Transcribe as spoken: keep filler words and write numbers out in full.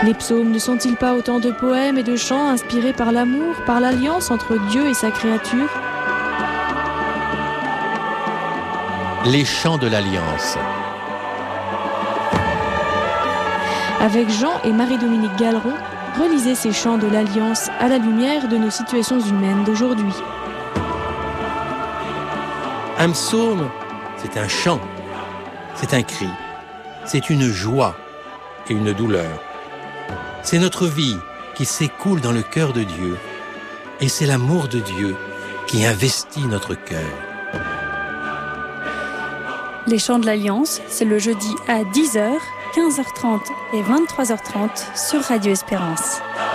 Les psaumes ne sont-ils pas autant de poèmes et de chants inspirés par l'amour, par l'alliance entre Dieu et sa créature ? Les chants de l'Alliance. Avec Jean et Marie-Dominique Galleron, relisez ces chants de l'Alliance à la lumière de nos situations humaines d'aujourd'hui. Un psaume, c'est un chant, c'est un cri, c'est une joie et une douleur. C'est notre vie qui s'écoule dans le cœur de Dieu et c'est l'amour de Dieu qui investit notre cœur. Les chants de l'Alliance, c'est le jeudi à dix heures, quinze heures trente et vingt-trois heures trente sur Radio Espérance.